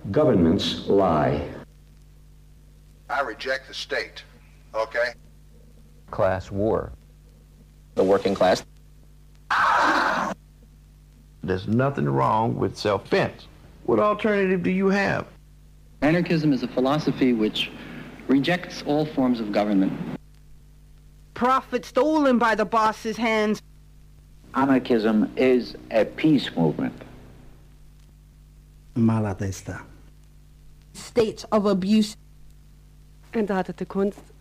Governments lie. I reject the state, okay? Class war. The working class. There's nothing wrong with self-defense. What alternative do you have? Anarchism is a philosophy which rejects all forms of government. Profit stolen by the boss's hands. Anarchism is a peace movement. Maladesta. States of abuse. En dat het de kunst